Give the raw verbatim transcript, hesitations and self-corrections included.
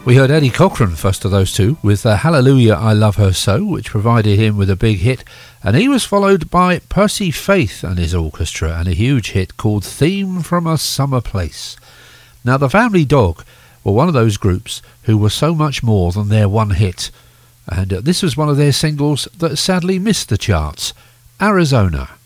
We heard Eddie Cochran, first of those two, with uh, Hallelujah, I Love Her So, which provided him with a big hit, and he was followed by Percy Faith and his orchestra, and a huge hit called Theme from a Summer Place. Now, the Family Dog were one of those groups who were so much more than their one hit, and uh, this was one of their singles that sadly missed the charts, Arizona.